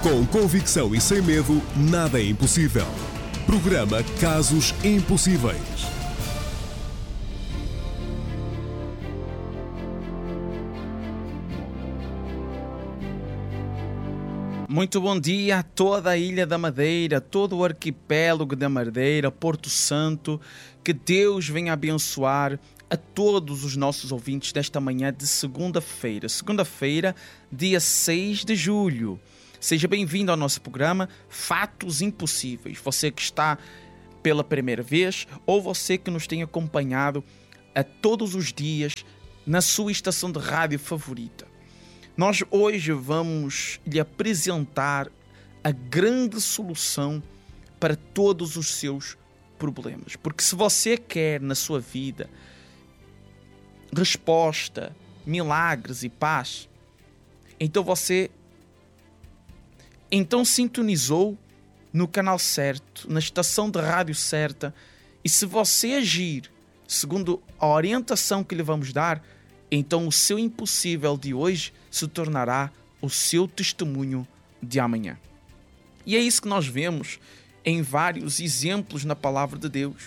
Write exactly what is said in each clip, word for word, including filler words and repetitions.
Com convicção e sem medo, nada é impossível. Programa Casos Impossíveis. Muito bom dia a toda a Ilha da Madeira, todo o arquipélago da Madeira, Porto Santo. Que Deus venha abençoar a todos os nossos ouvintes desta manhã de segunda-feira. Segunda-feira, dia seis de julho. Seja bem-vindo ao nosso programa Fatos Impossíveis. Você que está pela primeira vez ou você que nos tem acompanhado a todos os dias na sua estação de rádio favorita. Nós hoje vamos lhe apresentar a grande solução para todos os seus problemas. Porque se você quer na sua vida resposta, milagres e paz, então você então sintonizou no canal certo, na estação de rádio certa. E se você agir segundo a orientação que lhe vamos dar, então o seu impossível de hoje se tornará o seu testemunho de amanhã. E é isso que nós vemos em vários exemplos na palavra de Deus.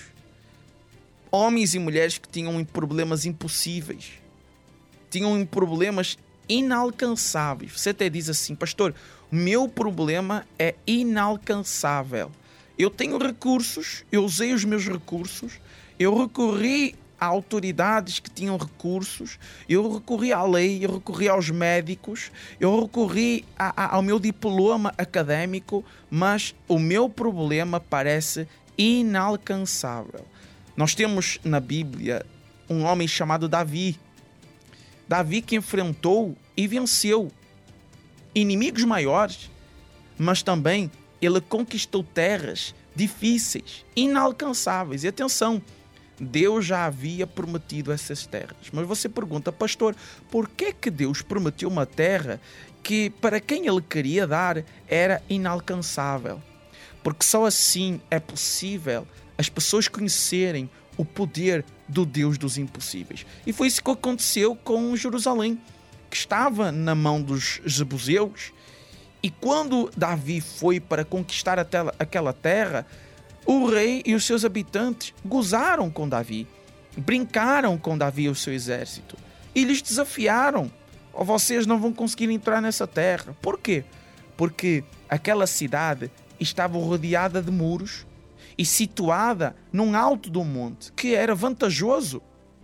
Homens e mulheres que tinham problemas impossíveis, tinham problemas inalcançáveis. Você até diz assim: pastor, o meu problema é inalcançável. Eu tenho recursos, eu usei os meus recursos, eu recorri a autoridades que tinham recursos, eu recorri à lei, eu recorri aos médicos, eu recorri a, a, ao meu diploma académico, mas o meu problema parece inalcançável. Nós temos na Bíblia um homem chamado Davi. Davi que enfrentou e venceu inimigos maiores, mas também ele conquistou terras difíceis, inalcançáveis. E atenção, Deus já havia prometido essas terras. Mas você pergunta: pastor, por que que Deus prometeu uma terra que para quem ele queria dar era inalcançável? Porque só assim é possível as pessoas conhecerem o poder do Deus dos impossíveis. E foi isso que aconteceu com Jerusalém, que estava na mão dos jebuseus. E quando Davi foi para conquistar aquela terra, o rei e os seus habitantes gozaram com Davi, brincaram com Davi e o seu exército e lhes desafiaram: oh, vocês não vão conseguir entrar nessa terra. Por quê? Porque aquela cidade estava rodeada de muros e situada num alto do monte, que era vantajoso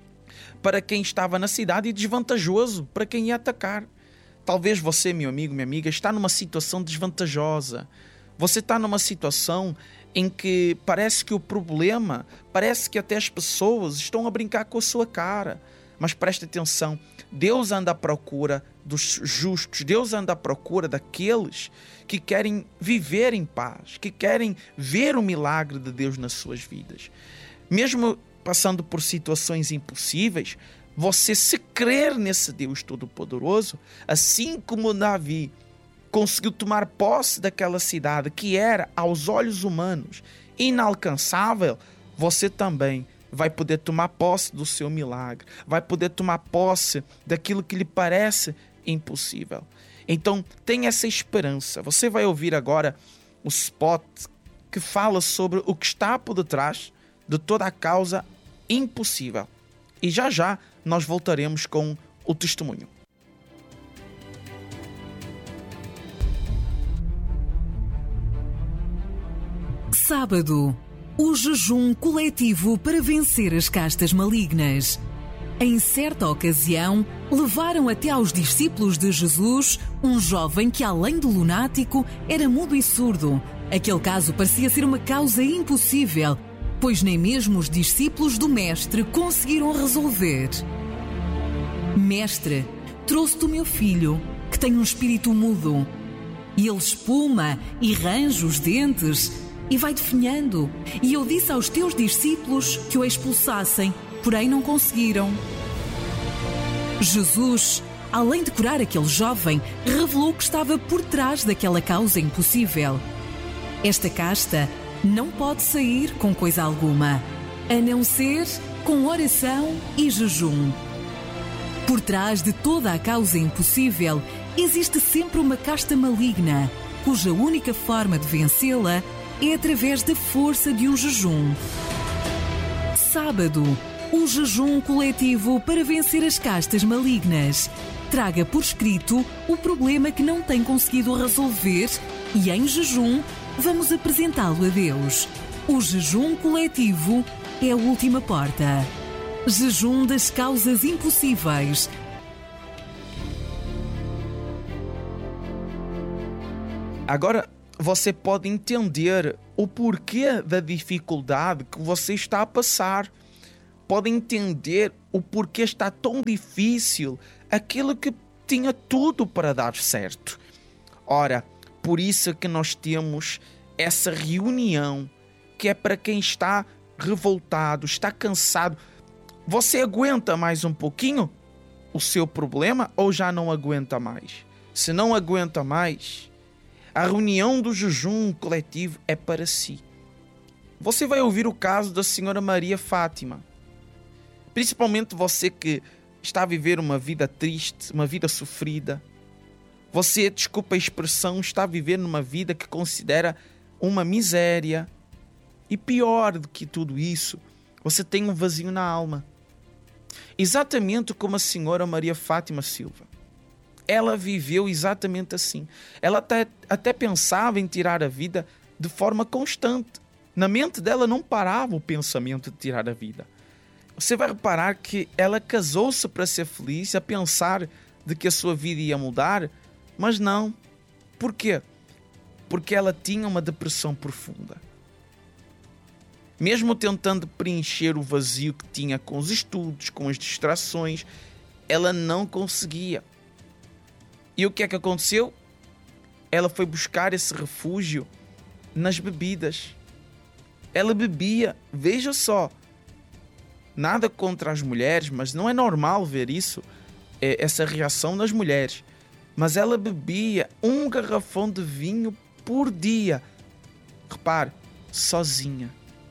para quem estava na cidade e desvantajoso para quem ia atacar. Talvez você, meu amigo, minha amiga, está numa situação desvantajosa. Você está numa situação em que parece que o problema, parece que até as pessoas estão a brincar com a sua cara. Mas preste atenção, Deus anda à procura dos justos, Deus anda à procura daqueles que querem viver em paz, que querem ver o milagre de Deus nas suas vidas. Mesmo passando por situações impossíveis, você se crer nesse Deus Todo-Poderoso, assim como Davi conseguiu tomar posse daquela cidade que era, aos olhos humanos, inalcançável, você também vai poder tomar posse do seu milagre, vai poder tomar posse daquilo que lhe parece impossível. Então, tenha essa esperança. Você vai ouvir agora o spot que fala sobre o que está por detrás de toda a causa impossível. E já já nós voltaremos com o testemunho. Sábado, o jejum coletivo para vencer as castas malignas. Em certa ocasião, levaram até aos discípulos de Jesus um jovem que, além de lunático, era mudo e surdo. Aquele caso parecia ser uma causa impossível, pois nem mesmo os discípulos do Mestre conseguiram resolver. Mestre, trouxe-te o meu filho, que tem um espírito mudo. E ele espuma e range os dentes e vai definhando. E eu disse aos teus discípulos que o expulsassem, porém não conseguiram. Jesus, além de curar aquele jovem, revelou o que estava por trás daquela causa impossível. Esta casta não pode sair com coisa alguma, a não ser com oração e jejum. Por trás de toda a causa impossível, existe sempre uma casta maligna, cuja única forma de vencê-la é através da força de um jejum. Sábado, um jejum coletivo para vencer as castas malignas. Traga por escrito o problema que não tem conseguido resolver e, em jejum, vamos apresentá-lo a Deus. O jejum coletivo é a última porta. Jejum das causas impossíveis. Agora você pode entender o porquê da dificuldade que você está a passar. Pode entender o porquê está tão difícil aquilo que tinha tudo para dar certo. Ora, por isso que nós temos essa reunião que é para quem está revoltado, está cansado. Você aguenta mais um pouquinho o seu problema ou já não aguenta mais? Se não aguenta mais, a reunião do jejum coletivo é para si. Você vai ouvir o caso da senhora Maria Fátima. Principalmente você que está a viver uma vida triste, uma vida sofrida. Você, desculpa a expressão, está a viver numa vida que considera uma miséria. E pior do que tudo isso, você tem um vazio na alma. Exatamente como a senhora Maria Fátima Silva. Ela viveu exatamente assim. Ela até, até pensava em tirar a vida de forma constante. Na mente dela não parava o pensamento de tirar a vida. Você vai reparar que ela casou-se para ser feliz, a pensar de que a sua vida ia mudar, mas não. Por quê? Porque ela tinha uma depressão profunda. Mesmo tentando preencher o vazio que tinha com os estudos, com as distrações, ela não conseguia. E o que é que aconteceu? Ela foi buscar esse refúgio nas bebidas. Ela bebia, veja só, nada contra as mulheres, mas não é normal ver isso, essa reação nas mulheres. Mas ela bebia um garrafão de vinho por dia. Repare, sozinha.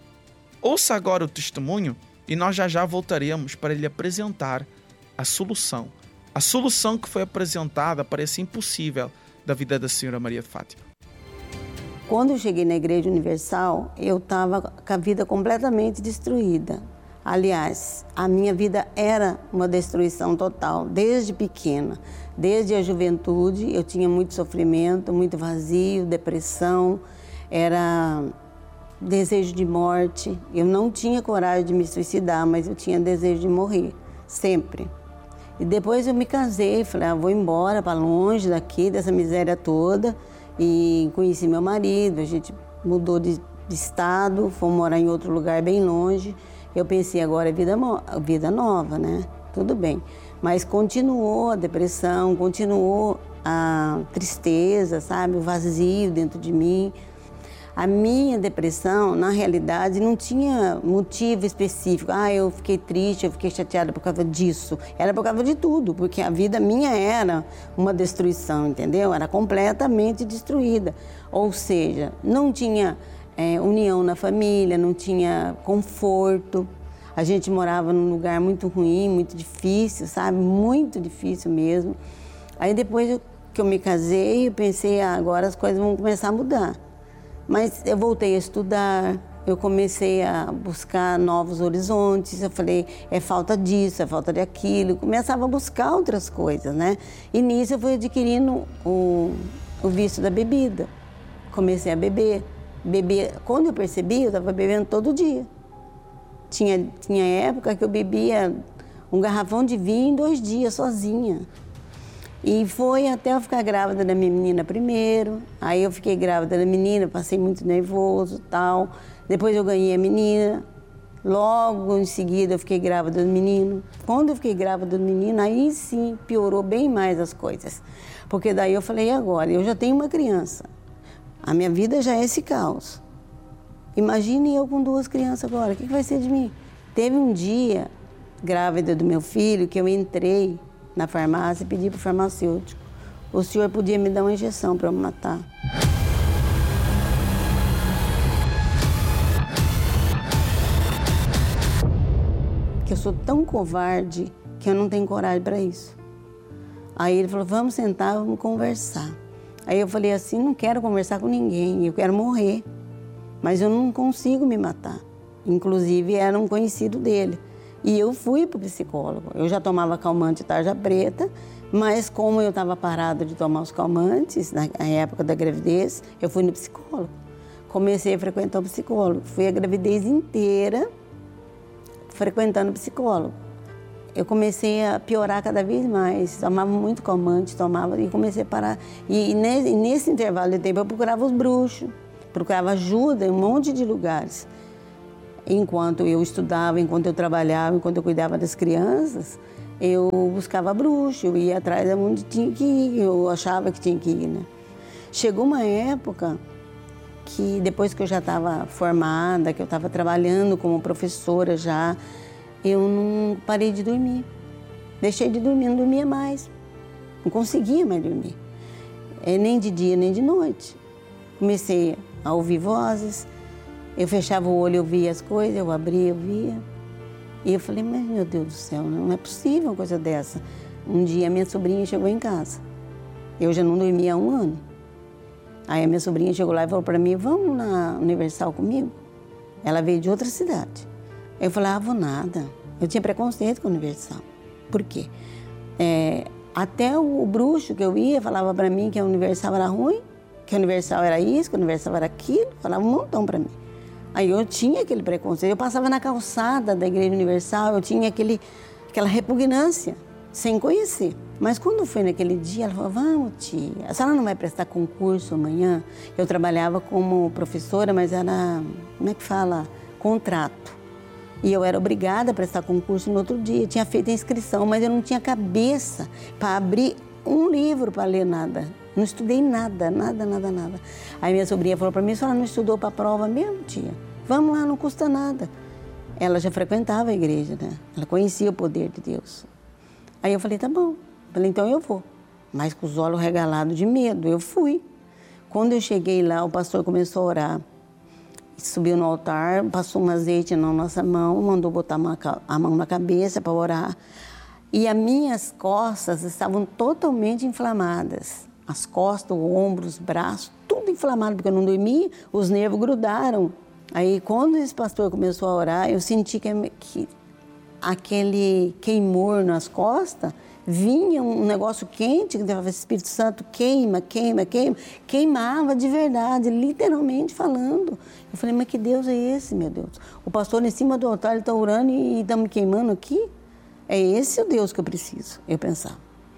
Ouça agora o testemunho e nós já já voltaremos para lhe apresentar a solução. A solução que foi apresentada para esse impossível da vida da senhora Maria Fátima. Quando eu cheguei na Igreja Universal, eu estava com a vida completamente destruída. Aliás, a minha vida era uma destruição total, desde pequena. Desde a juventude, eu tinha muito sofrimento, muito vazio, depressão, era desejo de morte. Eu não tinha coragem de me suicidar, mas eu tinha desejo de morrer, sempre. E depois eu me casei, falei, ah, vou embora para longe daqui, dessa miséria toda. E conheci meu marido, a gente mudou de, de estado, fomos morar em outro lugar bem longe. Eu pensei, agora é vida, vida nova, né? Tudo bem. Mas continuou a depressão, continuou a tristeza, sabe? O vazio dentro de mim. A minha depressão, na realidade, não tinha motivo específico. Ah, eu fiquei triste, eu fiquei chateada por causa disso. Era por causa de tudo, porque a vida minha era uma destruição, entendeu? Era completamente destruída. Ou seja, não tinha é, união na família, não tinha conforto. A gente morava num lugar muito ruim, muito difícil, sabe? Muito difícil mesmo. Aí depois que eu me casei, eu pensei, ah, agora as coisas vão começar a mudar. Mas eu voltei a estudar, eu comecei a buscar novos horizontes, eu falei, é falta disso, é falta daquilo, começava a buscar outras coisas, né? E nisso eu fui adquirindo o, o vício da bebida, comecei a beber, beber, quando eu percebi, eu estava bebendo todo dia. Tinha, tinha época que eu bebia um garrafão de vinho em dois dias, sozinha. E foi até eu ficar grávida da minha menina primeiro, aí eu fiquei grávida da menina, passei muito nervoso e tal. Depois eu ganhei a menina, logo em seguida eu fiquei grávida do menino. Quando eu fiquei grávida do menino, aí sim piorou bem mais as coisas. Porque daí eu falei, e agora? Eu já tenho uma criança, a minha vida já é esse caos. Imagine eu com duas crianças agora, o que vai ser de mim? Teve um dia, grávida do meu filho, que eu entrei na farmácia e pedi para o farmacêutico, o senhor podia me dar uma injeção para eu me matar. Que eu sou tão covarde que eu não tenho coragem para isso. Aí ele falou, vamos sentar, vamos conversar. Aí eu falei assim, não quero conversar com ninguém, eu quero morrer. Mas eu não consigo me matar. Inclusive, era um conhecido dele. E eu fui para o psicólogo. Eu já tomava calmante tarja preta, mas como eu estava parada de tomar os calmantes, na época da gravidez, eu fui no psicólogo. Comecei a frequentar o psicólogo. Fui a gravidez inteira frequentando o psicólogo. Eu comecei a piorar cada vez mais. Tomava muito calmante, tomava e comecei a parar. E nesse, nesse intervalo de tempo eu procurava os bruxos, procurava ajuda em um monte de lugares. Enquanto eu estudava, enquanto eu trabalhava, enquanto eu cuidava das crianças, eu buscava bruxo, eu ia atrás de onde tinha que ir, eu achava que tinha que ir, né? Chegou uma época que depois que eu já estava formada, que eu estava trabalhando como professora já, eu não parei de dormir. Deixei de dormir, não dormia mais. Não conseguia mais dormir. É, nem de dia, nem de noite. Comecei a ouvir vozes, eu fechava o olho, eu via as coisas, eu abria, eu via. E eu falei, mas meu Deus do céu, não é possível uma coisa dessa. Um dia a minha sobrinha chegou em casa. Eu já não dormia há um ano. Aí a minha sobrinha chegou lá e falou para mim, vamos na Universal comigo? Ela veio de outra cidade. Eu falei, ah, vou nada. Eu tinha preconceito com a Universal. Por quê? É, até o bruxo que eu ia falava para mim que a Universal era ruim, que a Universal era isso, que a Universal era aquilo, falava um montão para mim. Aí eu tinha aquele preconceito. Eu passava na calçada da Igreja Universal, eu tinha aquele, aquela repugnância, sem conhecer. Mas quando foi naquele dia, ela falou, vamos, tia, a senhora não vai prestar concurso amanhã? Eu trabalhava como professora, mas era, como é que fala, contrato. E eu era obrigada a prestar concurso no outro dia. Eu tinha feito a inscrição, mas eu não tinha cabeça para abrir um livro para ler nada. Não estudei nada, nada, nada, nada. Aí minha sobrinha falou para mim, a senhora não estudou para a prova mesmo, tia? Vamos lá, não custa nada. Ela já frequentava a igreja, né? Ela conhecia o poder de Deus. Aí eu falei, tá bom. Falei, então eu vou. Mas com os olhos regalados de medo, eu fui. Quando eu cheguei lá, o pastor começou a orar. Subiu no altar, passou um azeite na nossa mão, mandou botar a mão na cabeça para orar. E as minhas costas estavam totalmente inflamadas. As costas, o ombro, os braços, tudo inflamado, porque eu não dormia, os nervos grudaram. Aí, quando esse pastor começou a orar, eu senti que, que aquele queimor nas costas, vinha um negócio quente, que o Espírito Santo queima, queima, queima, queimava de verdade, literalmente falando. Eu falei, mas que Deus é esse, meu Deus? O pastor em cima do altar, ele está orando e estamos queimando aqui? É esse o Deus que eu preciso, eu pensava.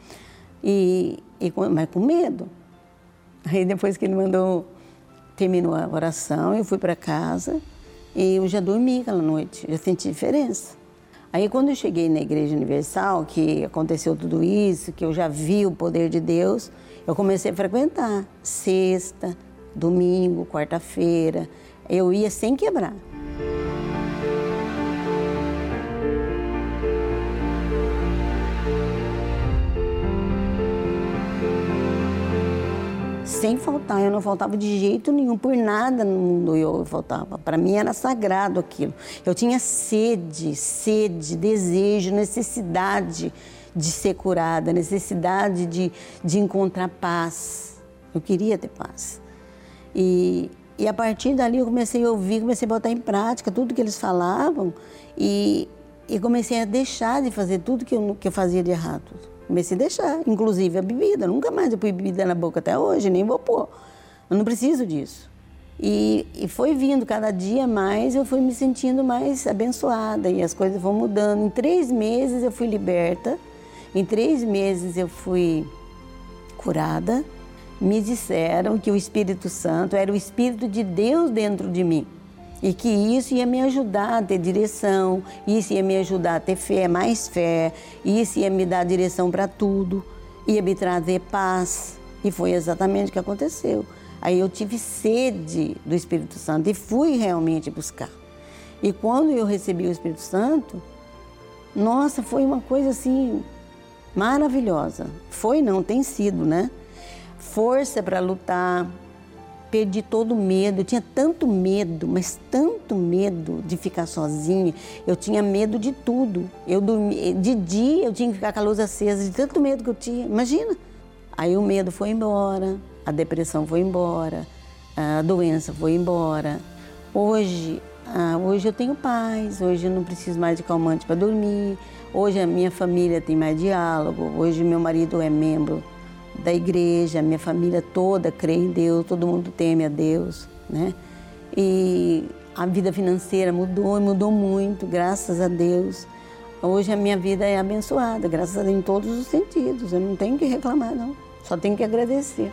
E, e, mas com medo. Aí depois que ele mandou, terminou a oração, eu fui para casa e eu já dormi aquela noite, já senti diferença. Aí quando eu cheguei na Igreja Universal, que aconteceu tudo isso, que eu já vi o poder de Deus, eu comecei a frequentar. Sexta, domingo, quarta-feira, eu ia sem quebrar. Sem faltar, eu não faltava de jeito nenhum, por nada no mundo eu faltava. Para mim era sagrado aquilo. Eu tinha sede, sede, desejo, necessidade de ser curada, necessidade de, de encontrar paz. Eu queria ter paz. E, e a partir dali eu comecei a ouvir, comecei a botar em prática tudo que eles falavam e, e comecei a deixar de fazer tudo que eu, que eu fazia de errado. Comecei a deixar, inclusive a bebida. Nunca mais eu pus bebida na boca até hoje, nem vou pôr. Eu não preciso disso. E, e foi vindo cada dia mais, eu fui me sentindo mais abençoada e as coisas vão mudando. Em três meses eu fui liberta, em três meses eu fui curada. Me disseram que o Espírito Santo era o Espírito de Deus dentro de mim. E que isso ia me ajudar a ter direção, isso ia me ajudar a ter fé, mais fé, isso ia me dar direção para tudo, ia me trazer paz. E foi exatamente o que aconteceu. Aí eu tive sede do Espírito Santo e fui realmente buscar. E quando eu recebi o Espírito Santo, nossa, foi uma coisa assim maravilhosa. Foi não, tem sido, né? Força para lutar. Perdi todo o medo, eu tinha tanto medo, mas tanto medo de ficar sozinha. Eu tinha medo de tudo. Eu dormia, de dia eu tinha que ficar com a luz acesa, de tanto medo que eu tinha. Imagina. Aí o medo foi embora, a depressão foi embora, a doença foi embora. Hoje, ah, hoje eu tenho paz, hoje eu não preciso mais de calmante para dormir, hoje a minha família tem mais diálogo, hoje meu marido é membro da igreja, minha família toda crê em Deus, todo mundo teme a Deus, né? E a vida financeira mudou, mudou muito, graças a Deus. Hoje a minha vida é abençoada, graças a Deus, em todos os sentidos. Eu não tenho que reclamar, não. Só tenho que agradecer.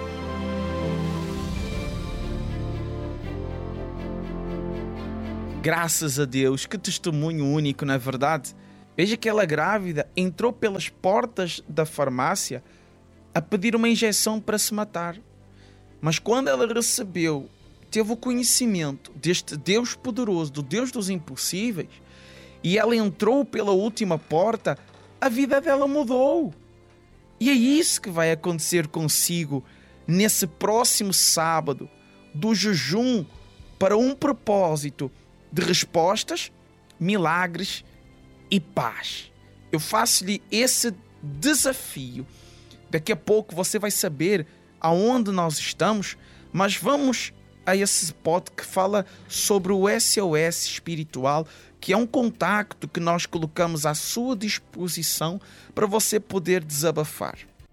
Graças a Deus, que testemunho único, não é verdade? Veja que ela grávida entrou pelas portas da farmácia a pedir uma injeção para se matar. Mas quando ela recebeu, teve o conhecimento deste Deus poderoso, do Deus dos impossíveis, e ela entrou pela última porta, a vida dela mudou. E é isso que vai acontecer consigo nesse próximo sábado do jejum para um propósito de respostas, milagres e paz. Eu faço-lhe esse desafio. Daqui a pouco você vai saber aonde nós estamos, mas vamos a esse spot que fala sobre o S O S espiritual, que é um contacto que nós colocamos à sua disposição para você poder desabafar.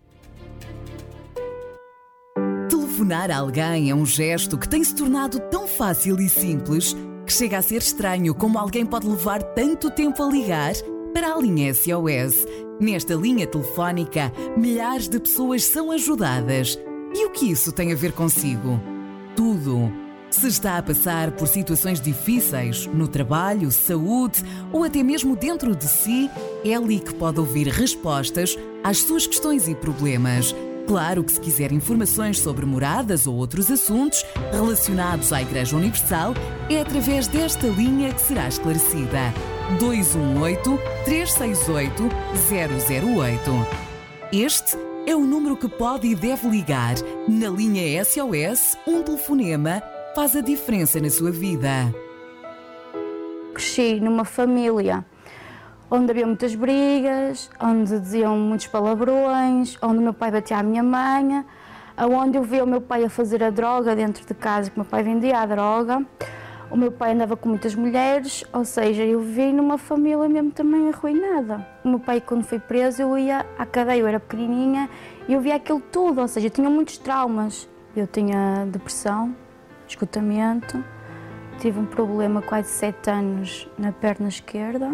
Telefonar a alguém é um gesto que tem se tornado tão fácil e simples que chega a ser estranho como alguém pode levar tanto tempo a ligar para a linha S O S. Nesta linha telefónica, milhares de pessoas são ajudadas. E o que isso tem a ver consigo? Tudo. Se está a passar por situações difíceis no trabalho, saúde ou até mesmo dentro de si, é ali que pode ouvir respostas às suas questões e problemas. Claro que se quiser informações sobre moradas ou outros assuntos relacionados à Igreja Universal, é através desta linha que será esclarecida. dois um oito, três seis oito, zero zero oito. Este é o número que pode e deve ligar. Na linha S O S, um telefonema faz a diferença na sua vida. Cresci numa família onde havia muitas brigas, onde diziam muitos palavrões, onde o meu pai batia a minha mãe, onde eu via o meu pai a fazer a droga dentro de casa, que o meu pai vendia a droga. O meu pai andava com muitas mulheres, ou seja, eu vivi numa família mesmo também arruinada. O meu pai, quando foi preso, eu ia à cadeia, eu era pequenininha, e eu via aquilo tudo, ou seja, eu tinha muitos traumas. Eu tinha depressão, esgotamento, tive um problema quase sete anos na perna esquerda.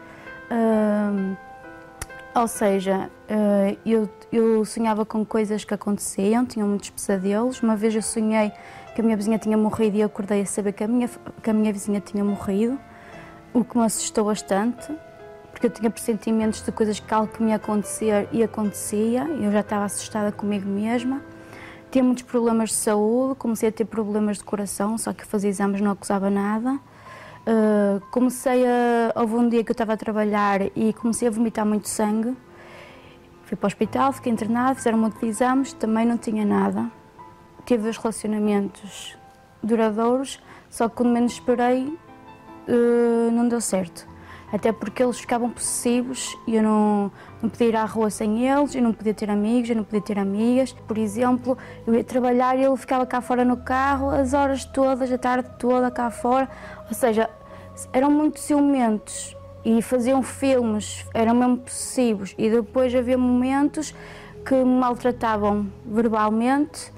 Uh, ou seja, uh, eu, eu sonhava com coisas que aconteciam, tinha muitos pesadelos. Uma vez eu sonhei que a minha vizinha tinha morrido e eu acordei a saber que a minha, que a minha vizinha tinha morrido, o que me assustou bastante, porque eu tinha pressentimentos de coisas que algo que me ia acontecer e acontecia, e eu já estava assustada comigo mesma. Tinha muitos problemas de saúde, comecei a ter problemas de coração, só que eu fazia exames e não acusava nada. Uh, comecei a... Houve um dia que eu estava a trabalhar e comecei a vomitar muito sangue. Fui para o hospital, fiquei internada, fizeram um monte de exames, também não tinha nada. Tive dois relacionamentos duradouros, só que quando menos esperei, uh, não deu certo. Até porque eles ficavam possessivos e eu não, não podia ir à rua sem eles, eu não podia ter amigos, eu não podia ter amigas. Por exemplo, eu ia trabalhar e ele ficava cá fora no carro, as horas todas, a tarde toda cá fora. Ou seja, eram muito ciumentos e faziam filmes, eram mesmo possessivos. E depois havia momentos que me maltratavam verbalmente,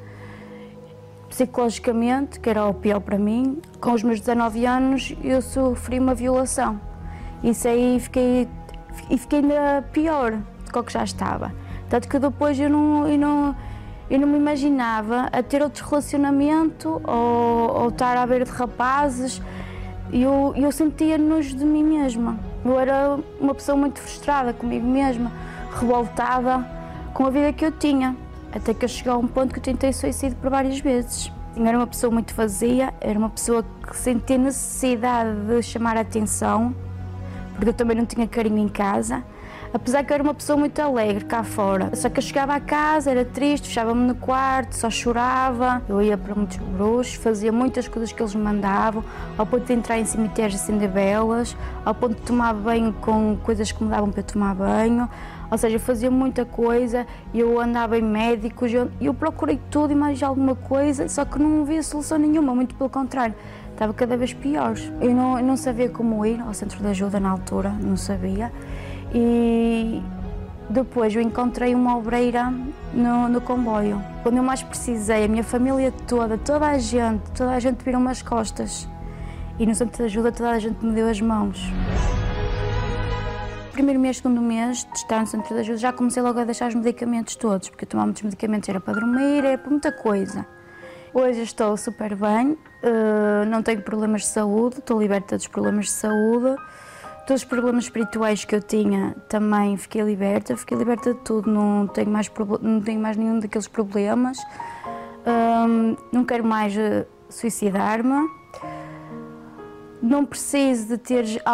psicologicamente, que era o pior para mim. Com os meus dezanove anos eu sofri uma violação. Isso aí fiquei, e fiquei ainda pior do que o que já estava. Tanto que depois eu não, eu não, eu não me imaginava a ter outro relacionamento ou, ou estar à beira de rapazes. Eu, eu sentia nojo de mim mesma. Eu era uma pessoa muito frustrada comigo mesma, revoltada com a vida que eu tinha. Até que eu cheguei a um ponto que eu tentei suicídio por várias vezes. Eu era uma pessoa muito vazia, era uma pessoa que sentia necessidade de chamar a atenção, porque eu também não tinha carinho em casa, apesar que eu era uma pessoa muito alegre cá fora. Só que eu chegava à casa, era triste, fechava-me no quarto, só chorava. Eu ia para muitos bruxos, fazia muitas coisas que eles me mandavam, ao ponto de entrar em cemitérios e acender velas, ao ponto de tomar banho com coisas que me davam para tomar banho. Ou seja, eu fazia muita coisa, eu andava em médicos, eu, eu procurei tudo e mais alguma coisa, só que não havia solução nenhuma, muito pelo contrário, estava cada vez pior. Eu não, eu não sabia como ir ao centro de ajuda na altura, não sabia. E depois eu encontrei uma obreira no, no comboio. Quando eu mais precisei, a minha família toda, toda a gente, toda a gente virou-me as costas. E no centro de ajuda toda a gente me deu as mãos. Primeiro mês, segundo mês de estar no centro de ajuda, já comecei logo a deixar os medicamentos todos, porque eu tomava muitos medicamentos, era para dormir, era para muita coisa. Hoje estou super bem, não tenho problemas de saúde, estou liberta dos problemas de saúde. Todos os problemas espirituais que eu tinha também fiquei liberta, fiquei liberta de tudo, não tenho mais, não tenho mais nenhum daqueles problemas, não quero mais suicidar-me, não preciso de ter